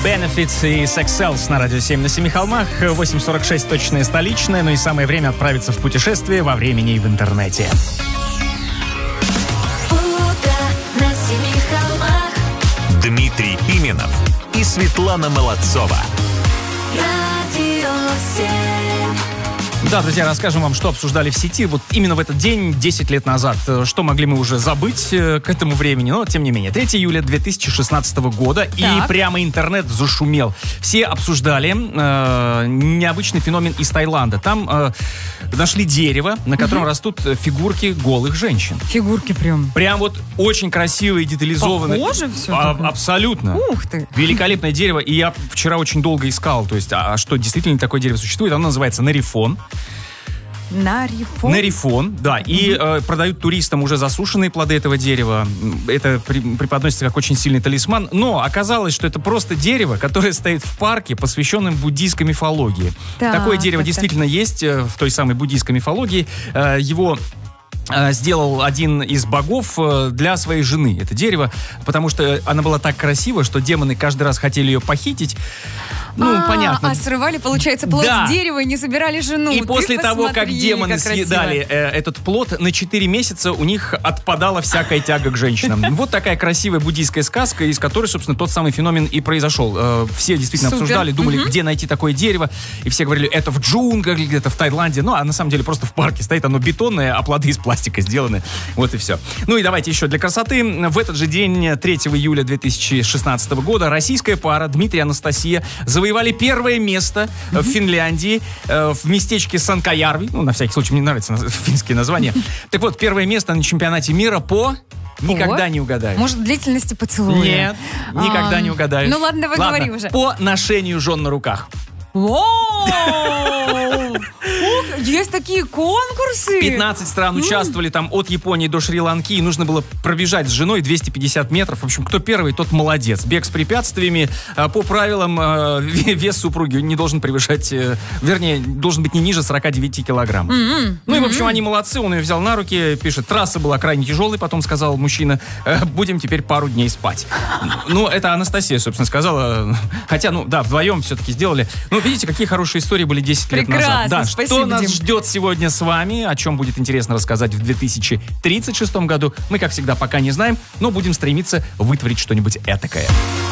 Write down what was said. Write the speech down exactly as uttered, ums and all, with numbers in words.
Benefits и Sex Cells на радио семь на семи холмах. восемь сорок шесть точное столичное, но и самое время отправиться в путешествие во времени и в интернете. Дмитрий Пименов и Светлана Молодцова. Да, друзья, расскажем вам, что обсуждали в сети вот именно в этот день, десять лет назад. Что могли мы уже забыть к этому времени, но тем не менее. третьего июля две тысячи шестнадцатого года, так. И прямо интернет зашумел. Все обсуждали э, необычный феномен из Таиланда. Там э, нашли дерево, на котором угу. растут фигурки голых женщин. Фигурки прям? Прям вот очень красивые, детализованные. Похоже все? А, абсолютно. Ух ты. Великолепное дерево. И я вчера очень долго искал, то есть, а что действительно такое дерево существует. Оно называется нарифон. Нарифон? Нарифон, да. И э, продают туристам уже засушенные плоды этого дерева. Это при, преподносится как очень сильный талисман. Но оказалось, что это просто дерево, которое стоит в парке, посвященном буддийской мифологии. Так, Такое дерево так, действительно так. есть э, в той самой буддийской мифологии. Э, его... сделал один из богов для своей жены это дерево, потому что она была так красива, что демоны каждый раз хотели ее похитить. Ну, а, понятно. А срывали, получается, плод да. с дерева и не собирали жену. И Ты после посмотри, того, как демоны как съедали э, этот плод, на четыре месяца у них отпадала всякая тяга к женщинам. Вот такая красивая буддийская сказка, из которой, собственно, тот самый феномен и произошел. Э, все действительно Супер. обсуждали, думали, угу. где найти такое дерево. И все говорили, это в джунглях, где-то в Таиланде. Ну, а на самом деле просто в парке стоит. Оно бетонное, а плоды из пластика сделаны. Вот и все. Ну и давайте еще для красоты. В этот же день, третьего июля две тысячи шестнадцатого года, российская пара Дмитрий и Анастасия завоевали первое место mm-hmm. в Финляндии, э, в местечке Санкаярви. Ну, на всякий случай, мне нравятся финские названия. Так вот, первое место на чемпионате мира по... Никогда О? не угадаешь. Может, длительности поцелуя? Нет, никогда а, не угадаешь. Ну ладно, давай ладно, говори уже. По ношению жен на руках. Есть такие конкурсы? пятнадцать стран участвовали там от Японии до Шри-Ланки, и нужно было пробежать с женой двести пятьдесят метров. В общем, кто первый, тот молодец. Бег с препятствиями. По правилам вес супруги не должен превышать, вернее, должен быть не ниже сорок девять килограмм. Mm-hmm. Ну и, в общем, они молодцы. Он ее взял на руки, пишет, трасса была крайне тяжелой, потом сказал мужчина, будем теперь пару дней спать. Ну, это Анастасия, собственно, сказала. Хотя, ну, да, вдвоем все-таки сделали. Ну, видите, какие хорошие истории были десять лет назад. Да, спасибо, что нас Дим. ждет сегодня с вами, о чем будет интересно рассказать в две тысячи тридцать шестом году, мы, как всегда, пока не знаем, но будем стремиться вытворить что-нибудь этакое.